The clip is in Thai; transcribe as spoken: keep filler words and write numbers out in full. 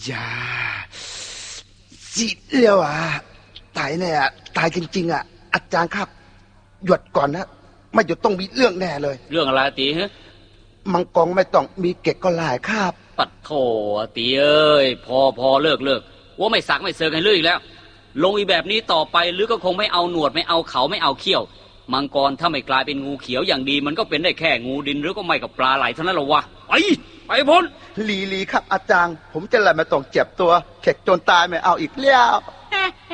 อย่าสิเลียวอ่ะตายแน่ตายจริงๆอ่ะอาจารย์ครับหยุดก่อนนะไม่หยุดต้องมีเรื่องแน่เลยเรื่องอะไรตีฮะมังกรไม่ต้องมีเก็กก็หลายครับปัดโถตีเอ้ยพอพอเลิกเลิกว่าไม่สักไม่เซิร์กให้เลิกอีกแล้วลงอีแบบนี้ต่อไปหรือก็คงไม่เอาหนวดไม่เอาเขาไม่เอาเขี้ยวมังกรถ้าไม่กลายเป็นงูเขียวอย่างดีมันก็เป็นได้แค่งูดินหรือก็ไม่กับปลาไหลเท่านั้นหรอวะไปไปพ้นลีลีครับอาจารย์ผมจะอะไรมาต้องเจ็บตัวเข็กจนตายไม่เอาอีกแล้ว